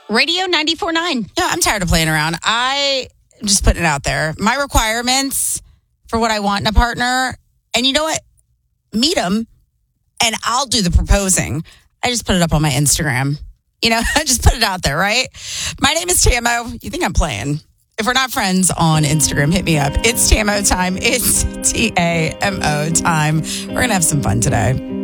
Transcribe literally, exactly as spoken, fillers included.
Radio ninety-four point nine. Yeah, I'm tired of playing around. I am just putting it out there. My requirements for what I want in a partner, and you know what? Meet them, and I'll do the proposing. I just put it up on my Instagram. You know, I just put it out there, right? My name is Tamo. You think I'm playing? If we're not friends on Instagram, hit me up. It's Tamo time. It's T A M O time. We're going to have some fun today.